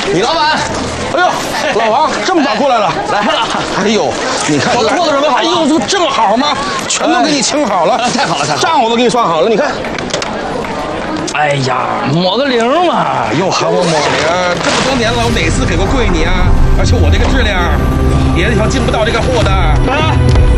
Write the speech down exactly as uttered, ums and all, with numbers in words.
李老板， 哎呦，老王这么早过来了， 来了。 哎呦，你看我裤子准备好了。 哎呦，这正好嘛，全都给你清好了， 太好了，太好了， 账我都给你算好了，你看。 哎呀，抹个零嘛， 又喊我抹零，这么多年了，我哪次给过跪你啊？而且我这个质量，别的地方进不到这个货的。 来。